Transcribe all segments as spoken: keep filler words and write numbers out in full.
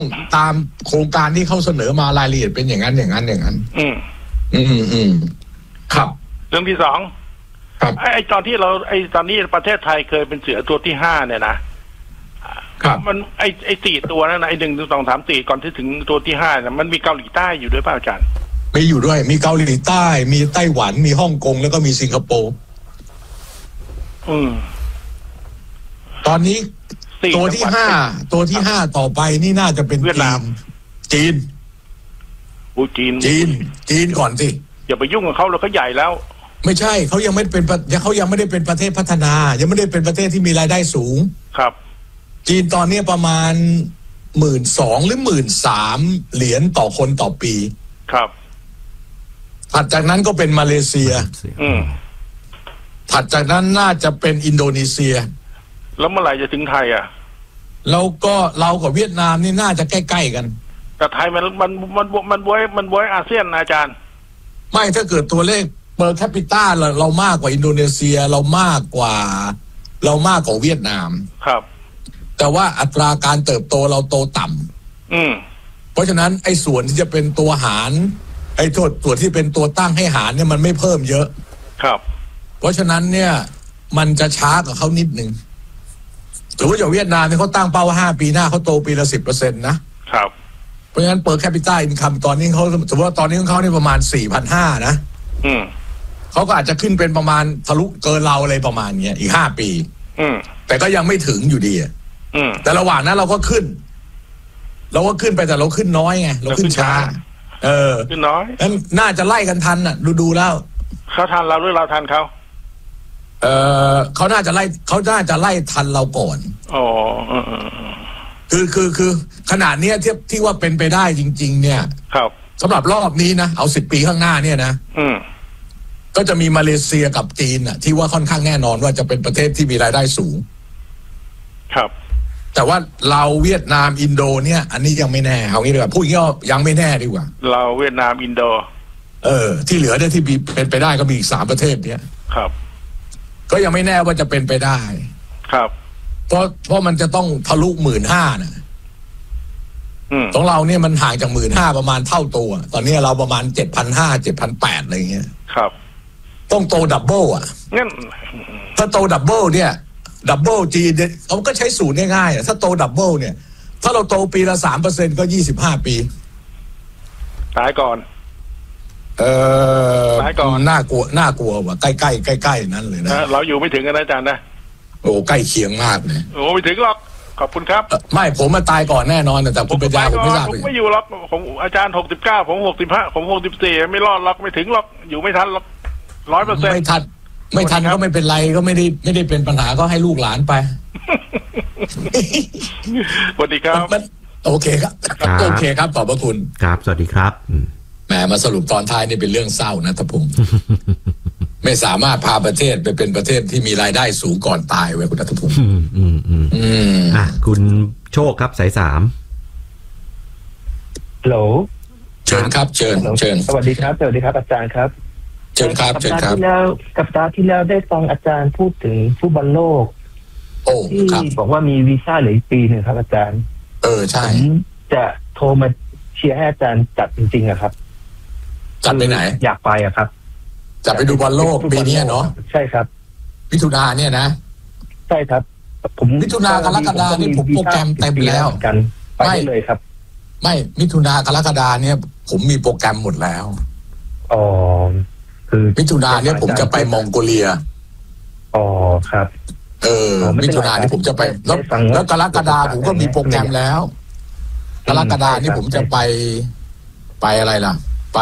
ตามโครงการที่เขาเสนอมารายละเอียดเป็นอย่างนั้นอย่างนั้นอย่างนั้นอืมอืมอืมครับเรื่องที่สองครับไอ้ตอนที่เราไอ้ตอนนี้ประเทศไทยเคยเป็นเสือตัวที่ห้าเนี่ยนะครับมันไอ้ไอ้สี่ตัวนั่นนะไอ้หนึ่งสองสามสี่ก่อนที่ถึงตัวที่ห้าเนี่ยมันมีเกาหลีใต้อยู่ด้วยป่ะอาจารย์มีอยู่ด้วยมีเกาหลีใต้มีไต้หวันมีฮ่องกงแล้วก็มีสิงคโปร์อืมตอนนี้ตัวที่ห้าตัวที่ห้าต่อไปนี่น่าจะเป็นจีนจีนอูจีนจีนจีนก่อนสิอย่าไปยุ่งกับเขาเลยเขาใหญ่แล้วไม่ใช่เขายังไม่เป็นเขายังไม่ได้เป็นประเทศพัฒนายังไม่ได้เป็นประเทศที่มีรายได้สูงครับจีนตอนนี้ประมาณหมื่นสองหรือหมื่นสามเหรียญต่อคนต่อปีครับถัดจากนั้นก็เป็นมาเลเซียอืมถัดจากนั้นน่าจะเป็นอินโดนีเซียแล้วเมื่อไหร่จะถึงไทยอ่ะแล้วก็เรากับเวียดนามนี่น่าจะใกล้ๆกันแต่ไทยมันมันมันมันบวยมันบวยอาเซียนอาจารย์ไม่ถ้าเกิดตัวเลขเปอร์แคปิตาเราเรามากกว่าอินโดนีเซียเรามากกว่าเรามากกว่าเวียดนามครับแต่ว่าอัตราการเติบโตเราโตต่ำอืมเพราะฉะนั้นไอ้ส่วนที่จะเป็นตัวหารไอ้โทษส่วนที่เป็นตัวตั้งให้หารเนี่ยมันไม่เพิ่มเยอะครับเพราะฉะนั้นเนี่ยมันจะช้ากว่าเขานิดนึงหรือว่าอย่างเวียดนามเนี่ยเขาตั้งเป้าว่าห้าปีหน้าเขาโตปีละสิบเปอร์เซ็นต์นะครับเพราะฉะนั้นเปิดแคปิตอลอินคัมตอนนี้เขาถือว่าตอนนี้ของเขาเนี่ยประมาณสี่พันห้านะอืมเขาก็อาจจะขึ้นเป็นประมาณทะลุเกินเราอะไรประมาณเนี้ยอีกห้าปีอืมแต่ก็ยังไม่ถึงอยู่ดีอ่ะอืมแต่ระหว่างนั้นเราก็ขึ้นเราก็ขึ้นไปแต่เราขึ้นน้อยไงเราขึ้นช้าเออขึ้นน้อยนั้นน่าจะไล่กันทันอ่ะดูดูแล้วเขาทันเราหรือเราทันเขาเออเขาน่าจะไล่เขาน่าจะไล่ทันเราก่อนอ๋อคือคือคือขนาดเนี้ยที่ที่ว่าเป็นไปได้จริงๆเนี่ยครับสำหรับรอบนี้นะเอาสิบปีข้างหน้าเนี่ยนะอืมก็จะมีมาเลเซียกับจีนอ่ะที่ว่าค่อนข้างแน่นอนว่าจะเป็นประเทศที่มีรายได้สูงครับแต่ว่าเราเวียดนามอินโดเนี่ยอันนี้ยังไม่แน่เอางี้ดีกว่าพูดงี้ยังไม่แน่ดีกว่าเราเวียดนามอินโดเออที่เหลือเนี่ยที่เป็นไปได้ก็มีอีกสามประเทศเนี้ยครับก็ยังไม่แน่ว่าจะเป็นไปได้ครับเพราะเพราะมันจะต้องทะลุหมื่นห้านะของเราเนี่ยมันห่างจากหมื่นห้าประมาณเท่าตัวตอนนี้เราประมาณเจ็ดพันห้าเจ็ดพันแปดอะไรเงี้ยครับต้องโตดับเบิลอ่ะงั้นถ้าโตดับเบิลเนี่ยดับเบิลจีเขาก็ใช้สูตรง่ายๆถ้าโตดับเบิลเนี่ยถ้าเราโตปีละสามเปอร์เซ็นก็ยี่สิบห้าปีตายก่อนเออตายก่อนน่ากลัวน่ากลัวว่ะใกล้ใกล้ใกล้ใกล้นั่นเลยนะเราอยู่ไม่ถึงกันนะอาจารย์นะโอ้ใกล้เคียงมากเลยโอ้ไม่ถึงหรอกขอบคุณครับไม่ผมมาตายก่อนแน่นอนแต่คุณปัญญาผมไม่ทราบผมไม่อยู่หรอกผมอาจารย์หกสิบเก้าผมหกสิบห้าผมหกสิบสี่ไม่รอดหรอกไม่ถึงหรอกอยู่ไม่ทันหรอกร้อยเปอร์เซ็นต์ไม่ทันไม่ทันก็ไม่เป็นไรก็ไม่ได้ไม่ได้เป็นปัญหาก็ให้ลูกหลานไปสวัสดีครับโอเคครับโอเคครับขอบพระคุณครับสวัสดีครับแหมมาสรุปตอนท้ายนี่เป็นเรื่องเศร้านะท่านผู้ชมไม่สามารถพาประเทศไปเป็นประเทศที่มีรายได้สูงก่อนตายไว้คุณนัทพงศ์อืมอืมอืมอืมอ่ะคุณโชคครับสายสามฮัลโหลเชิญครับเชิญเชิญสวัสดีครับสวัสดีครับอาจารย์ครับเชิญครับเชิญครับที่แล้วกับตาที่แล้วได้ฟังอาจารย์พูดถึงฟุตบอลโลกโอ้ที่บอกว่ามีวีซ่าเหลืออีกปีหนึ่งครับอาจารย์เออใช่ผมจะโทรมาเชียร์ให้อาจารย์จัดจริงๆอะครับจัดไปไหนอยากไปอะครับจะไปดูบอลโลกปีนี้เนาะใช่ครับมิถุนาเนี่ยนะใช่ครับผมมิถุนากรกฎานี่ผมโปรแกรมเต็มแล้วกันไปเลยครับไม่มิถุนากรกฎาเนี่ยผมมีโปรแกรมหมดแล้วอ๋อคือมิถุนาเนี่ยผมจะไปมองโกเลียอ๋อครับเออมิถุนานี่ผมจะไปแล้วแล้วกรกฎาผมก็มีโปรแกรมแล้วกรกฎานี่ผมจะไปไปอะไรล่ะไป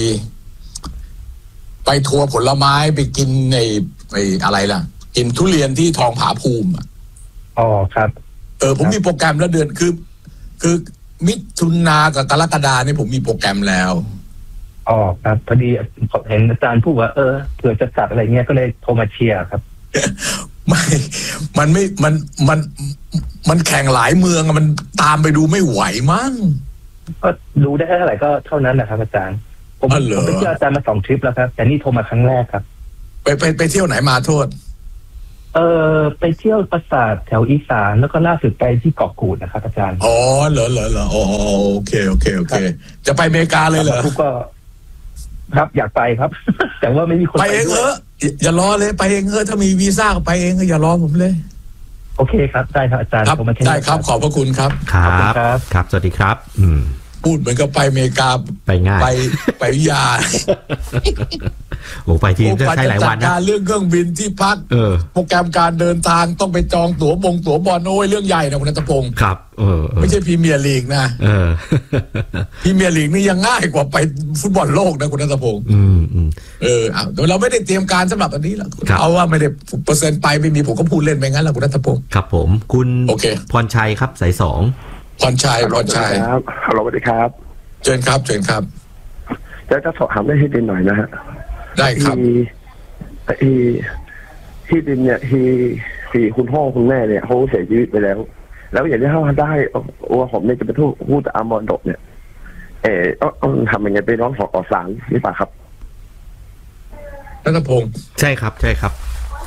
ไปทัวร์ผลไม้ไปกินในไปอะไรล่ะกินทุเรียนที่ทองผาภูมิอ๋อครับเออผมมีโปรแกรมแล้วเดือนคือคือมิถุนากับกรกฎานี่ผมมีโปรแกรมแล้วอ๋อครับพอดีเห็นอาจารย์พูดว่าเออเผื่อจะจัดอะไรเงี้ยก็เลยโทรมาเชียร์ครับไม่มันไม่มันมันมันแข่งหลายเมืองมันตามไปดูไม่ไหวมั้งก็ดูได้เท่าไหร่ก็เท่านั้นแหละครับอาจารย์ผมผมไปเที่ยวอาจารย์มาสองทริปแล้วครับแต่นี่โทรมาครั้งแรกครับไปไปไปเที่ยวไหนมาโทษเออไปเที่ยวปราสาทแถวอีสานแล้วก็ล่าสุดไปที่เกาะกูดนะครับอาจารย์อ๋อเหรอเหรอเหรออ๋อโอเคโอเคโอเคจะไปอเมริกาเลยเหรอก็ครับอยากไปครับ แต่ว่าไม่มีคนไปเองเอออย่ารอเลยไปเองเออถ้ามีวีซ่าก็ไปเองอย่ารอผมเลยโอเคครับได้ครับอาจารย์ครับได้ครับขอบพระคุณครับครับครับสวัสดีครับอืมพูดเหมือนกับไปอเมริกาไปง่ายไปไปยาโอ้ไปทีจะใช้หลายวันนะเรื่องเครื่องบินที่พักโปรแกรมการเดินทางต้องไปจองตั๋วบงตั๋วบอลโอ้ยเรื่องใหญ่นะคุณณัฐพงศ์ครับเออไม่ใช่พรีเมียร์ลีกนะเออพรีเมียร์ลีกนี่ยังง่ายกว่าไปฟุตบอลโลกนะคุณณัฐพงศ์อืมอืมเออเอาเราไม่ได้เตรียมการสำหรับอันนี้หรอกเอาว่าไม่ได้เปอร์เซ็นต์ไปไม่มีผมก็พูดเล่นไปงั้นแหละคุณณัฐพงศ์ครับผมคุณพรชัยครับสายสองพรชัยพรชัยครับฮัลโหลสวัสดีครับเชิญครับเชิญครับจะจะสอบถามได้ที่ดินหน่อยนะฮะได้ครับที่ที่ดินเนี่ยที่ที่คุณพ่อคุณแม่เนี่ยเขาเสียชีวิตไปแล้วแล้วอย่างที่เขาได้ว่าผมเนี่ยจะไปทูตพูดอามรดกเนี่ยเออต้องทำยังไงไปร้องขอต่อศาลนี่ป่ะครับณัฐพงศ์ใช่ครับใช่ครับ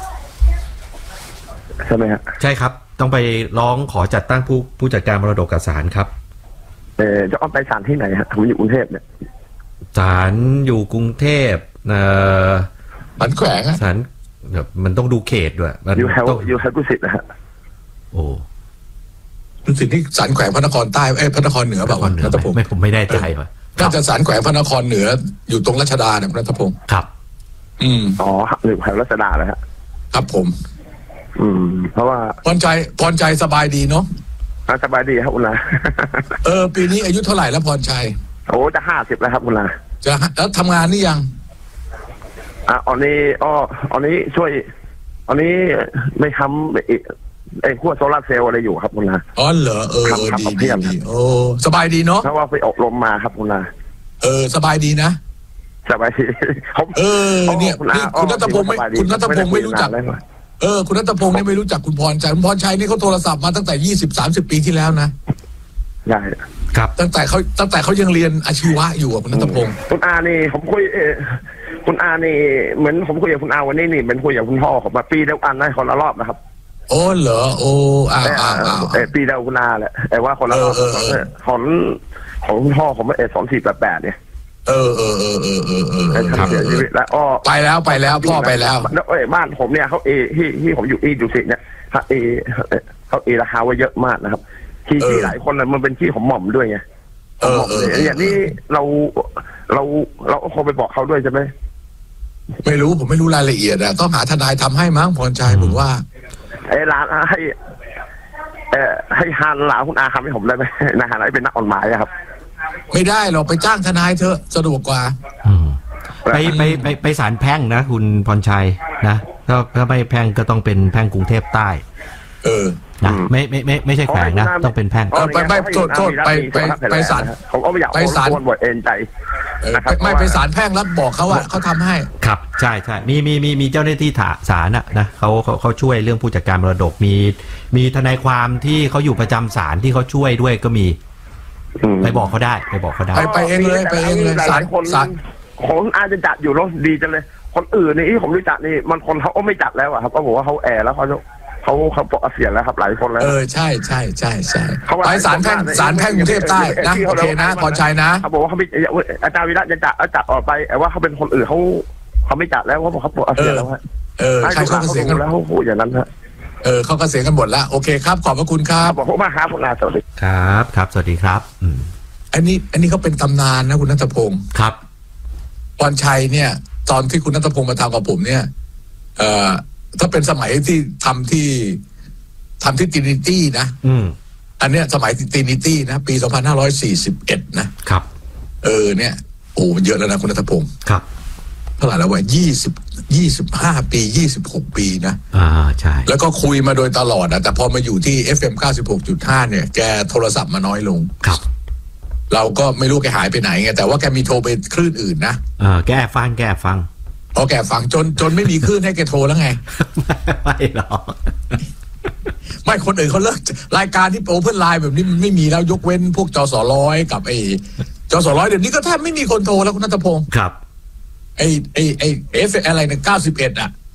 ใช่ไหมฮะใช่ครับต้องไปร้องขอจัดตั้งผู้ผู้จัดการมรดกกับศาลครับเออจะเอาไปศาลที่ไหนฮะผมอยู่กรุงเทพเนี่ยศาลอยู่กรุงเทพเอ่อศาลแขวงศาลแบบมันต้องดูเขตด้วยมันต้องอยู่แถวกุสิตนะฮะโอ้กุสิตนี่ศาลแขวงพระนครใต้เอ้ยพระนครเหนือเปล่าวะณัฐพงศ์ไม่ผมไม่ได้ใจว่ะน่าจะศาลแขวงพระนครเหนืออยู่ตรงรัชดาเนี่ยณัฐพงศ์ครับอืมอ๋อหรือแถวรัชดาเลยฮะครับผมอืมเพราะว่าพรใจพรใจสบายดีเนาะสบายดีครับคุณนาเออปีนี้อายุเท่าไหร่แล้วพรชัยโอ้จะห้าสิบแล้วครับคุณนาจะแล้วทำงานนี่ยังอ่ะอันนี้อ๋ออันนี้ช่วยอันนี้ไม่ทำไอ้ขั้วโซลาร์เซลล์อะไรอยู่ครับคุณนาอ๋อเหรอเออดีดีโอ้สบายดีเนาะเพราะว่าไปอบรมมาครับคุณนาเออสบายดีนะสบายดีเออเนี่ยคุณณัฐพงศ์ไม่คุณณัฐพงศ์ไม่รู้จักเออคุณณัฐพงศ์นี่ไม่รู้จักคุณพรชัยคุณพรชัยนี่เขาโทรศัพท์มาตั้งแต่ยี่สิบสามสิบปีที่แล้วนะใช่ครับตั้งแต่เขาตั้งแต่เขายังเรียนอาชีวะอยู่คุณณัฐพงศ์คุณอานี่ผมคุยเออคุณอานี่เหมือนผมคุยกับคุณอาวันนี้นี่เป็นคุยกับคุณพ่อผมมาปีเดียวกันได้คนละรอบนะครับโอ้เหรอโอ้อ่าอ่าเออปีเดียวคุณอาแหละแต่ว่าคนละรอบของของคุณพ่อผมเออสองสี่แปดแปดเนี่ยเออเออเออเออเออเออครับแล้วอ้อไปแล้วไปแล้วพ่อไปแล้วแล้วเอ้บ้านผมเนี่ยเขาเอที่ที่ผมอยู่อีดูสิเนี่ยเขาเอเขาเอราคาไว้เยอะมากนะครับที่ที่หลายคนเลยมันเป็นที่ของหม่อมด้วยไงเออเอออย่างนี้เราเราเราก็คงไปบอกเขาด้วยใช่ไหมไม่รู้ผมไม่รู้รายละเอียดอะต้องหาทนายทำให้มั้งพรชัยผมว่าไอ้ร้านให้เออให้ฮานหลาคุณอาทำให้ผมได้ไหมนะฮะให้เป็นนักกฎหมายครับไม่ได้เราไปจ้างทนายเถอะสะดวกกว่าไปไปไปไปศาลแพ่งนะคุณพรชัยนะถ้าถ้าไม่แพ่งก็ต้องเป็นแพ่งกรุงเทพใต้เออนะไม่ไม่ไม่ไม่ใช่แขวงนะต้องเป็นแพ่งไปไปโทษโทษไปไปไปศาลผมก็ไม่อยากไปศาลบทเอ็นใจไม่ไปศาลแพ่งแล้วบอกเขาว่าเขาทำให้ครับใช่ใช่มีมีมีมีเจ้าหน้าที่ศาลน่ะนะเขาเขาเขาช่วยเรื่องผู้จัดการมรดกมีมีทนายความที่เขาอยู่ประจำศาลที่เขาช่วยด้วยก็มีไปบอกเขาได้ไปบอกเขาได้ไปไปเองเลยไปเองเลยศาลคนคนอาจจะจัดอยู่รถดีจังเลยคนอื่นนี่ที่ผมรู้จักนี่มันคนเขาก็ไม่จัดแล้วอะครับก็บอกว่าเขาแอร์แล้วเขาเขาเขาปลดเสียแล้วครับหลายคนแล้วเออใช่ใช่ใช่ใช่ไปศาลแพ่งศาลแพ่งกรุงเทพใต้นะโอเคนะพรชัยนะเขาบอกว่าเขาไม่อาจารย์วิระจะจัดจัดออกไปแต่ว่าเขาเป็นคนอื่นเขาเขาไม่จัดแล้วเขาบอกเขาปลดเสียแล้วเออใช่เขาเสียกันแล้วเขาพูดอย่างนั้นฮะเออเขาก็เสียกันหมดแล้วโอเคครับขอบพระคุณครับบอกมากครับคุณอาสวัสดีครับครับสวัสดีครับอืมอันนี้อันนี้เขาเป็นตำนานนะคุณณัฐพงศ์ครับพรชัยเนี่ยตอนที่คุณณัฐพงศ์มาทำกับผมเนี่ยเอ่อถ้าเป็นสมัยที่ทำที่ทำที่ตรินิตี้นะอืมอันเนี้ยสมัยตรินิตี้นะปีสองพันห้าร้อยสี่สิบเอ็ดนะครับเออเนี่ยโอ้มันเยอะแล้วนะคุณณัฐพงศ์ครับเท่าไหร่แล้ววะยี่สิบยี่สิบห้าปียี่สิบหกปีนะอ่าใช่แล้วก็คุยมาโดยตลอดนะแต่พอมาอยู่ที่ เอฟ เอ็ม เก้าสิบหกจุดห้า เนี่ยแกโทรศัพท์มาน้อยลงครับเราก็ไม่รู้แกหายไปไหนไงแต่ว่าแกมีโทรไปคลื่นอื่นนะเออแกฟังแกฟังพอแกฟังจนจนไม่มีคลื่นให้แกโทรแล้วไงไม่หรอกไม่คนอื่นเขาเลิกรายการที่โอเพ่นไลน์แบบนี้มันไม่มีแล้วยกเว้นพวกจสร้อยกับไอ้จสร้อยเดี๋ยวนี้ก็แทบไม่มีคนโทรแล้วคุณณัฐพงศ์ครับไอ้ไอ้ไอ้เอฟอะไรเนี่ยเก้าสิบเอ็ดอ่ะ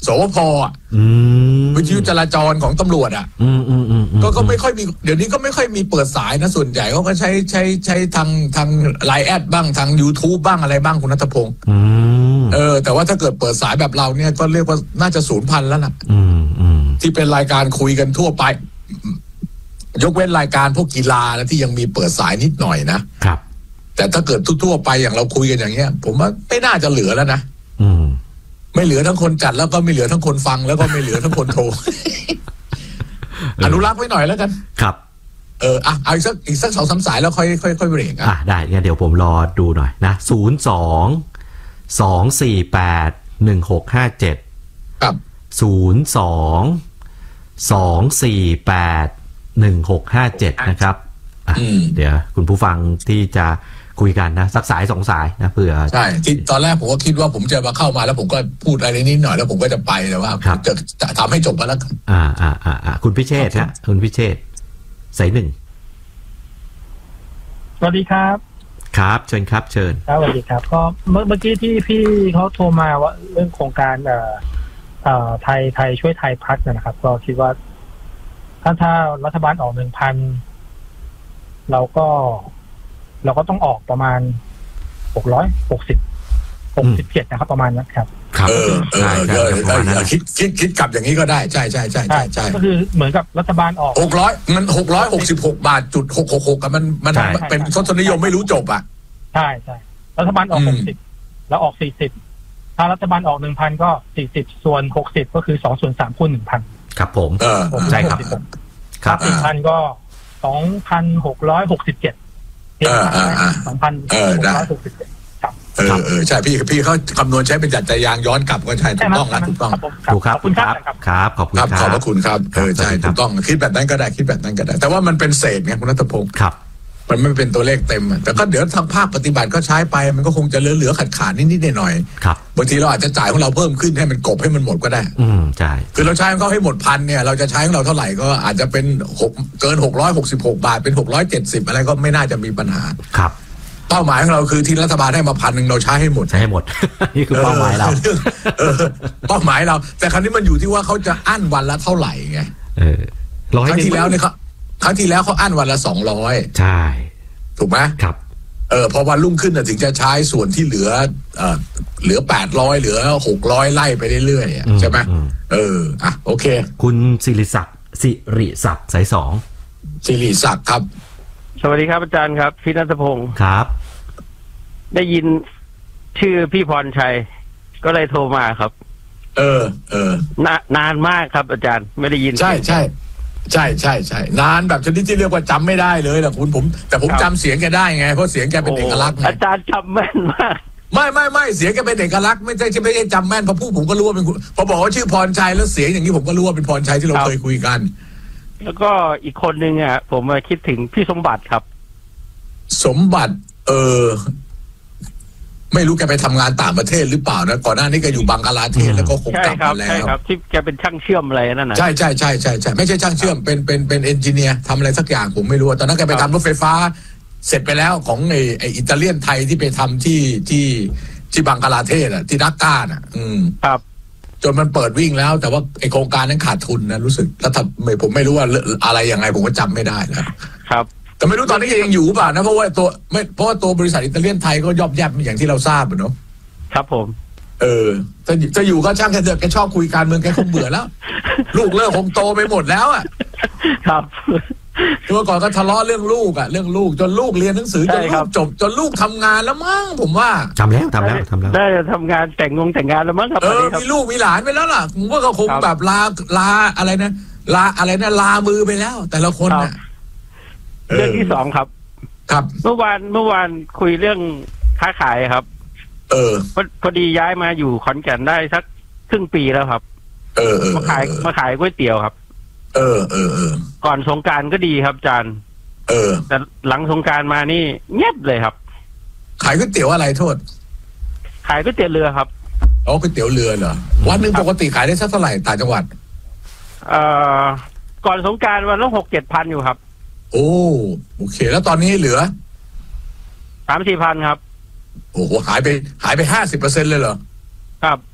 สวพอ่ะวิทยุจราจรของตำรวจอ่ะก็ก็ไม่ค่อยมีเดี๋ยวนี้ก็ไม่ค่อยมีเปิดสายนะส่วนใหญ่เขาก็ใช้ใช้ใช้ทางทางไลน์แอดบ้างทาง YouTube บ้างอะไรบ้างคุณณัฐพงศ์เออแต่ว่าถ้าเกิดเปิดสายแบบเราเนี่ยก็เรียกว่าน่าจะศูนย์พันแล้วนะที่เป็นรายการคุยกันทั่วไปยกเว้นรายการพวกกีฬานะที่ยังมีเปิดสายนิดหน่อยนะครับแต่ถ้าเกิดทั่วๆไปอย่างเราคุยกันอย่างเงี้ยผมว่าไม่น่าจะเหลือแล้วนะไม่เหลือทั้งคนจัดแล้วก็ไม่เหลือทั้งคนฟังแล้วก็ไม่เหลือทั้งคนโทร อนุรักษ์ไว้หน่อยแล้วกันครับเอออ่ะเอาอีกสักอีกสักสองสามสายแล้วค่อยค่อยค่อยเบรกอ่ะได้งั้นเดี๋ยวผมรอดูหน่อยนะศูนย์สองสองสี่แปดหนึ่งหกห้าเจ็ดครับศูนย์สองสองสี่แปดหนึ่งหกห้าเจ็ดนะครับเดี๋ยวคุณผู้ฟังที่จะคุยกันนะสักสายสองสายนะเผื่อใช่ที่ตอนแรกผมก็คิดว่าผมจะมาเข้ามาแล้วผมก็พูดอะไรนิดหน่อยแล้วผมก็จะไปแต่ว่าจะจะทำให้จบมาแล้วอ่าอ่าอ่าอ่าคุณพิเชษฮะคุณพิเชษสายหนึ่งสวัสดีครับครับเชิญครับเชิญสวัสดีครับก็เมื่อเมื่อกี้ที่พี่เขาโทรมาว่าเรื่องโครงการเอ่อเอ่อไทยไทยช่วยไทยพัฒน์นะครับก็คิดว่าถ้าถ้ารัฐบาลออกหนึ่งพันเราก็เราก็ต้องออกประมาณหกร้อยหกสิบหกสิบเจ็ดนะครับประมาณนั้นครับเออเออเออคิดคิดคิดกลับอย่างนี้ก็ได้ใช่ใช่ใช่ใช่ใช่ก็คือเหมือนกับรัฐบาลออกหกร้อยมันหกร้อยหกสิบหกบาทจุดหกหกหกมันมันเป็นทศนิยมไม่รู้จบอ่ะใช่ใช่รัฐบาลออกหกสิบแล้วออกสี่สิบถ้ารัฐบาลออกหนึ่งพันก็สี่สิบส่วนหกสิบก็คือสองส่วนสามคูณหนึ่งพันครับผมเออใช่ครับครับหนึ่งพันก็สองพันหกร้อยหกสิบเจ็ดเออสองพันหกร้อยหกสิบเจ็ดเออเออใช่พี่พี่เขาคำนวณใช้เป็นจัดใจยางย้อนกลับก็ใช่ถูกต้องนะถูกต้องถูกครับขอบคุณครับครับขอบคุณครับขอบพระคุณครับเออใช่ถูกต้องคิดแบบนั้นก็ได้คิดแบบนั้นก็ได้แต่ว่ามันเป็นเศษไงคุณณัฐพงศ์ครับมันไม่เป็นตัวเลขเต็มแต่ก็เดี๋ยวทางภาคปฏิบัติก็ใช้ไปมันก็คงจะเหลือๆขาดๆนิดๆหน่อยๆบางทีเราอาจจะจ่ายของเราเพิ่มขึ้นให้มันกบให้มันหมดก็ได้อืมใช่คือเราใช้ของเขาให้หมดพันเนี่ยเราจะใช้ของเราเท่าไหร่ก็อาจจะเป็นหกเกินหกร้อยหกสิบหกบาทเป็นหกร้อยเจ็ดสิบอะไรก็ไม่น่าจะมีปัญหาครับเป้าหมายของเราคือที่รัฐบาลให้มาพันหนึ่งเราใช้ให้หมดใช้ให้หมดนี่คือเป้าหมายเราเป้าหมายเราแต่ครั้งนี้มันอยู่ที่ว่าเขาจะอั้นวันละเท่าไหร่ไงเออครั้งที่แล้วเนี่ยเขาครั้งที่แล้วเขาอั้นวันละสองร้อยใช่ถูกไหมครับเออพอวันรุ่งขึ้นน่ะถึงจะใช้ส่วนที่เหลือเอ่อเหลือแปดร้อยเหลือหกร้อยไล่ไปเรื่อยๆใช่ไหมเอออ่ะโอเคคุณศิริศักดิ์ศิริศักดิ์สายสองศิริศักดิ์ครับสวัสดีครับอาจารย์ครับพี่ณัฐพงศ์ครับได้ยินชื่อพี่พรชัยก็เลยโทรมาครับเออเออนานานมากครับอาจารย์ไม่ได้ยินใช่ใช่ใช่ใช่ใช่นานแบบชนิดที่เรียกว่าจำไม่ได้เลยนะคุณผมแต่ผมจำเสียงแกได้ไงเพราะเสียงแกเป็นเอกลักษณ์อาจารย์จำแม่นมากไม่ไม่ไม่เสียงแกเป็นเอกลักษณ์ไม่ใช่ไม่ใช่จำแม่นพอพูดผมก็รู้ว่าเป็นพอบอกว่าชื่อพรชัยแล้วเสียงอย่างนี้ผมก็รู้ว่าเป็นพรชัยที่เราเคยคุยกันแล้วก็อีกคนนึงอ่ะผมคิดถึงพี่สมบัติครับสมบัติเออไม่รู้แกไปทำงานต่างประเทศหรือเปล่านะก่อนหน้านี้แกอยู่บังกลาเทศแล้วก็คงกลับมาแล้วใช่ครับที่แกเป็นช่างเชื่อมอะไรนั่นนะใช่ใช่ใช่ใช่ใช่ไม่ใช่ช่างเชื่อมเป็นเป็นเป็นเอนจิเนียร์ทำอะไรสักอย่างผมไม่รู้ตอนนั้นแกไปทำรถไฟฟ้าเสร็จไปแล้วของไอ้ไอ้อิตาเลียนไทยที่ไปทำที่ที่ที่บังกลาเทศอ่ะที่ดักก้าน่ะอืมครับจนมันเปิดวิ่งแล้วแต่ว่าไอ้โครงการนั้นขาดทุนนะรู้สึกแล้วถ้าไม่ผมไม่รู้ว่าอะไรยังไงผมก็จำไม่ได้นะครับแต่ไม่รู้ตอนนี้ยังอยู่เปล่านะเพราะว่าตัวไม่เพราะว่าตัวบริษัทอิตาเลียนไทยก็ยอบแยบอย่างที่เราทราบเนาะครับผมเออจะจะอยู่ก็ช่างแกเถอะแกชอบคุยการเมืองแกคงเบื่อแล้ว ลูกเลิกคงโตไปหมดแล้วอ่ะครับเมื่อก่อนก็ทะเลาะเรื่องลูกอ่ะเรื่องลูกจนลูกเรียนหนังสือจนลูกจบจนลูกทำงานแล้วมั้งผมว่าทำแล้วทำแล้วทำแล้วได้ทำงานแต่งงงแต่งงานแล้วมั้งครับเออมีลูกมีหลานไปแล้วล่ะผมว่าเขาคงแบบลาลาอะไรนะลาอะไรนะลามือไปแล้ว แต่ละคนน่ะเรื่องที่สองครับครับเมื่อวานเมื่อวานคุยเรื่องค้าขายครับเออพอดีย้ายมาอยู่ขอนแก่นได้สักครึ่งปีแล้วครับเออเออมาขายมาขายก๋วยเตี๋ยวครับเออเออเออก่อนสงกรานต์ก็ดีครับอาจารย์เออแต่หลังสงกรานต์มานี่เงียบเลยครับขายก๋วยเตี๋ยวอะไรโทษขายก๋วยเตี๋ยวเรือครับอ๋อก๋วยเตี๋ยวเรือเหรอวันหนึ่งปกติขายได้สักเท่าไหร่ต่างจังหวัดเอ่อก่อนสงกรานต์วันละหกเจ็ดพันอยู่ครับโอ้โอเคแล้วตอนนี้เหลือสามสี่พันครับโอ้โหหายไปหายไปห้าสิบเปอร์เซ็นต์เลยเหรอครับโ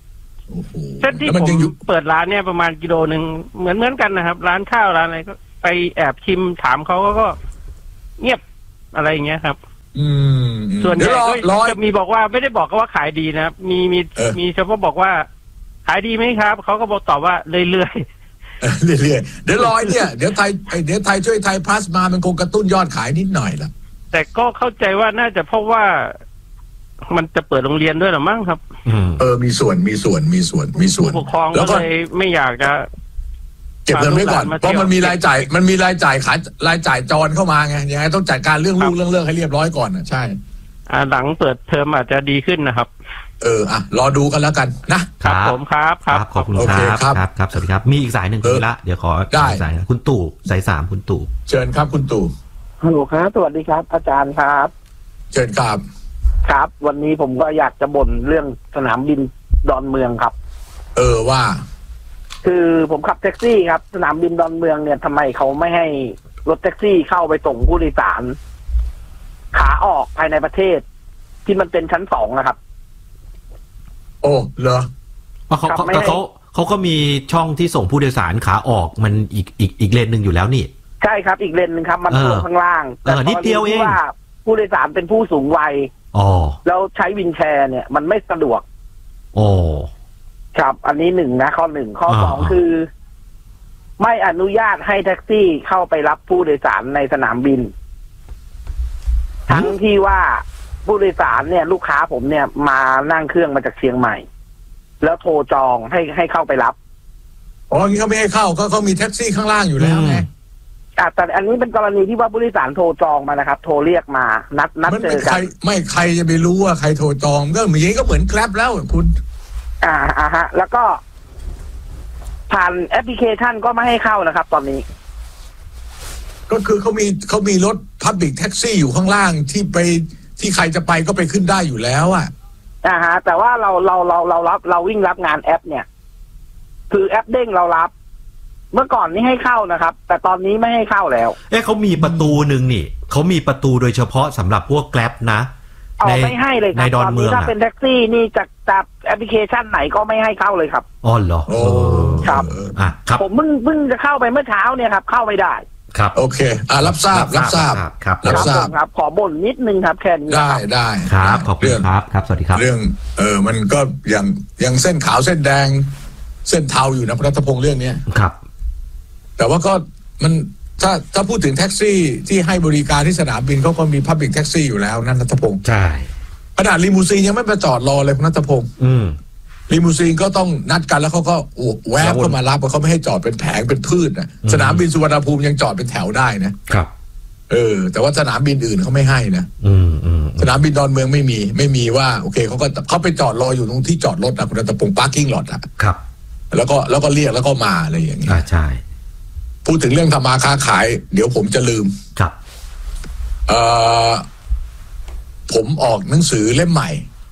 เส้นที่ผมเปิดร้านเนี่ยประมาณกิโลหนึ่งเหมือนเหมือนกันนะครับร้านข้าวร้านอะไรก็ไปแอบชิมถามเขาก็เงียบอะไรอย่างเงี้ยครับอืมส่วนใหญ่ก็จะมีบอกว่าไม่ได้บอกว่าขายดีนะครับมีมีมีเฉพาะบอกว่าขายดีไหมครับเขาก็บอกตอบว่าเรื่อยๆเรื่อยๆเดี๋ยวรอยเนี่ยเดี๋ยวไทยเดี๋ยวไทยช่วยไทยพลัสมามันคงกระตุ้นยอดขายนิดหน่อยละแต่ก็เข้าใจว่าน่าจะเพราะว่ามันจะเปิดโรงเรียนด้วยหรือมั้งครับเออมีส่วนมีส่วนมีส่วนมีส่วนผู้ปกครองก็เลยไม่อยากจะเก็บเงินไว้ก่อนเพราะมันมีรายจ่ายมันมีรายจ่ายขายรายจ่ายจรเข้ามาไงยังไงต้องจัดการเรื่องลูกเรื่องเลิกให้เรียบร้อยก่อนนะใช่อ่าหลังเปิดเทอมอาจจะดีขึ้นนะครับเอออ่ะรอดูกันแล้วกันนะครับผมครับครับขอบคุณครับครับครับสวัสดีครับมีอีกสายหนึ่งคุณละเดี๋ยวขอได้สายคุณตู่สายสามคุณตู่เชิญครับคุณตู่ฮัลโหลครับสวัสดีครับอาจารย์ครับเชิญครับครับวันนี้ผมก็อยากจะบ่นเรื่องสนามบินดอนเมืองครับเออว่าคือผมขับแท็กซี่ครับสนามบินดอนเมืองเนี่ยทำไมเขาไม่ให้รถแท็กซี่เข้าไปส่งผู้โดยสารขาออกภายในประเทศที่มันเป็นชั้นสองนะครับโอ้เหรอเขาเขาเขาเขาก็มีช่องที่ส่งผู้โดยสารขาออกมันอีกอีกอีกเลนหนึ่งอยู่แล้วนี่ใช่ครับอีกเลนหนึ่งครับมันลงข้างล่างแต่นิดเดียวเองว่าผู้โดยสารเป็นผู้สูงวัยอ๋อแล้วใช้วินแชร์เนี่ยมันไม่สะดวกโอ้ครับอันนี้หนึ่งนะข้อหนึ่งข้อสองคือไม่อนุญาตให้แท็กซี่เข้าไปรับผู้โดยสารในสนามบินทั้งที่ว่าผู้โดยสารเนี่ยลูกค้าผมเนี่ยมานั่งเครื่องมาจากเชียงใหม่แล้วโทรจองให้ให้เข้าไปรับอ๋ออย่างนี้เขาไม่ให้เข้าเขาเขามีแท็กซี่ข้างล่างอยู่แล้วไงแต่อันนี้เป็นกรณีที่ว่าผู้โดยสารโทรจองมานะครับโทรเรียกมานัดนัดเจอกันไม่ใครจะไปรู้ว่าใครโทรจองก็เหมือนก็เหมือนแกร็บแล้วคุณอ่าอ่าฮะแล้วก็ผ่านแอปพลิเคชันก็ไม่ให้เข้านะครับตอนนี้ก็คือเขามีเขามีรถพับบิกแท็กซี่อยู่ข้างล่างที่ไปที่ใครจะไปก็ไปขึ้นได้อยู่แล้วอ่ะอ่าฮะแต่ว่าเราเราเราเรารับเราวิ่งรับงานแอปเนี่ยคือแอปเด้งเรารับเมื่อก่อนนี่ให้เข้านะครับแต่ตอนนี้ไม่ให้เข้าแล้วเอ๊ะเขามีประตูหนึ่งนี่เขามีประตูโดยเฉพาะสำหรับพวกแกร็บนะอ๋อไม่ให้เลยครับตอนนี้ถ้าเป็นแท็กซี่นี่จากจากแอปพลิเคชันไหนก็ไม่ให้เข้าเลยครับอ๋อเหรอครับอ่ะครับผมเพิ่งเพิ่งจะเข้าไปเมื่อเช้าเนี่ยครับเข้าไม่ได้ครับโอเคอ่ารับทราบรับทราบครับรับทราบครับขอบ่นนิดนึงครับแค่นี้ได้ได้ครับขอบคุณครับครับสวัสดีครับเรื่องเออมันก็อย่างอย่างเส้นขาวเส้นแดงเส้นเทาอยู่นะพระรัตพงษ์เรื่องนี้ครับแต่ว่าก็มันถ้าถ้าพูดถึงแท็กซี่ที่ให้บริการที่สนามบินเขาก็มีพับบิกแท็กซี่อยู่แล้วนั่นรัตพงษ์ใช่ขนาดลิมูซีนยังไม่ไปจอดรอเลยพระรัตพงษ์อืมลิมูซีนก็ต้องนัดกันแล้วเขาก็แวบเข้ามารับเพราะเขาไม่ให้จอดเป็นแผงเป็นพืชนะสนามบินสุวรรณภูมิยังจอดเป็นแถวได้นะครับเออแต่ว่าสนามบินอื่นเขาไม่ให้นะอืมอืมสนามบินดอนเมืองไม่มีไม่มีว่าโอเคเขาก็เขาไปจอดรออยู่ตรงที่จอดรถนะคุณรัตพงษ์พาร์กิ้งล็อตอะครับแล้วก็แล้วก็เรียกแล้วก็มาอะไรอย่างเงี้ยอ่าใช่พูดถึงเรื่องทำมาค้าขายเดี๋ยวผมจะลืมครับเอ่อผมออกหนังสือเล่มใหม่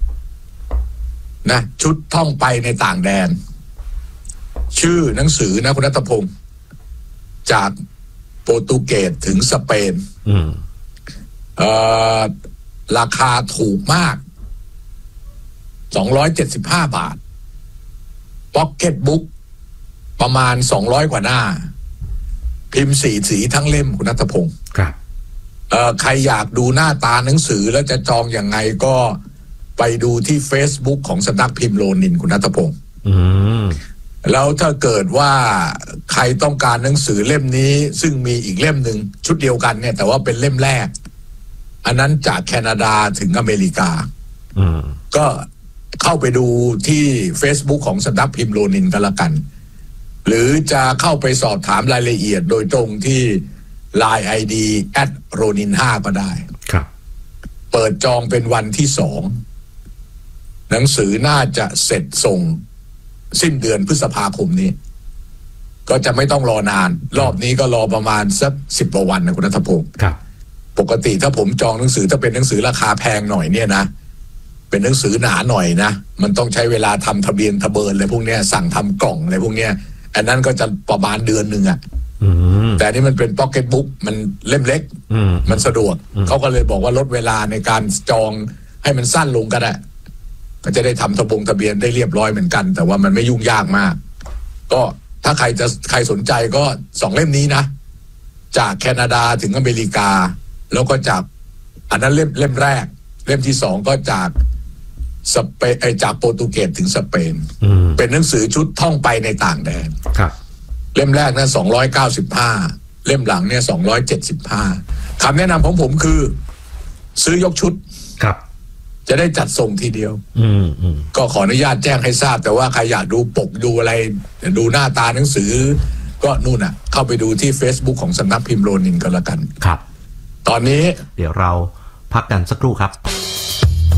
นะชุดท่องไปในต่างแดนชื่อหนังสือนะคุณรัตพงษ์จากโปรตุเกสถึงสเปนอืมเอ่อราคาถูกมากสองร้อยเจ็ดสิบห้าบาทพ็อกเก็ตบุ๊กประมาณสองร้อยกว่าหน้าพิมพ์สีสีทั้งเล่มคุณรัตพงษ์ครับเอ่อใครอยากดูหน้าตาหนังสือแล้วจะจองอย่างไงก็ไปดูที่ Facebook ของสำนักพิมพ์โลนินคุณรัตพงษ์อืมแล้วถ้าเกิดว่าใครต้องการหนังสือเล่มนี้ซึ่งมีอีกเล่มหนึ่งชุดเดียวกันเนี่ยแต่ว่าเป็นเล่มแรกอันนั้นจากแคนาดาถึงอเมริกาอืมก็เข้าไปดูที่ Facebook ของสำนักพิมพ์โลนินกันละกันหรือจะเข้าไปสอบถามรายละเอียดโดยตรงที่ ไลน์ ไอ ดี แอท โรนินห้า ก็ได้ครับเปิดจองเป็นวันที่สองหนังสือน่าจะเสร็จส่งสิ้นเดือนพฤษภาคมนี้ก็จะไม่ต้องรอนานรอบนี้ก็รอประมาณสักสิบกว่าวันนะคุณรัตพงศ์ครับปกติถ้าผมจองหนังสือถ้าเป็นหนังสือราคาแพงหน่อยเนี่ยนะเป็นหนังสือหนาหน่อยนะมันต้องใช้เวลาทำทะเบียนทะเบินอะไรพวกเนี้ยสั่งทำกล่องอะไรพวกเนี้ยอันนั้นก็จะประมาณเดือนหนึ่งอะแต่นี่มันเป็นพ็อกเก็ตบุ๊กมันเล่มเล็กมันสะดวกเขาก็เลยบอกว่าลดเวลาในการจองให้มันสั้นลงก็ได้ก็จะได้ทำทะบงทะเบียนได้เรียบร้อยเหมือนกันแต่ว่ามันไม่ยุ่งยากมากก็ถ้าใครจะใครสนใจก็สองเล่มนี้นะจากแคนาดาถึงอเมริกาแล้วก็จากอันนั้นเล่มเล่มแรกเล่มที่สองก็จากสเปนไอจากโปรตุเกสถึงสเปนเป็นหนังสือชุดท่องไปในต่างแดนครับเล่มแรกนั้นสองร้อยเก้าสิบห้าเล่มหลังเนี่ยสองร้อยเจ็ดสิบห้าคำแนะนำของผมคือซื้อยกชุดครับจะได้จัดส่งทีเดียวอืมอืมก็ขออนุญาตแจ้งให้ทราบแต่ว่าใครอยากดูปกดูอะไรดูหน้าตาหนังสือก็นู่นน่ะเข้าไปดูที่ Facebook ของสำนักพิมพ์โรนินก็แล้วกันครับตอนนี้เดี๋ยวเราพักกันสักครู่ครับ